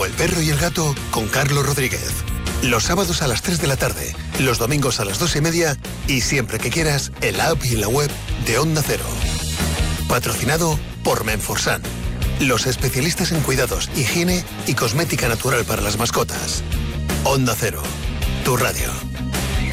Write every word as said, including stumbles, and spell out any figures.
El perro y el gato con Carlos Rodríguez. Los sábados a las tres de la tarde, los domingos a las dos y media y siempre que quieras en la app y en la web de Onda Cero. Patrocinado por Menforsan, los especialistas en cuidados, higiene y cosmética natural para las mascotas. Onda Cero, tu radio.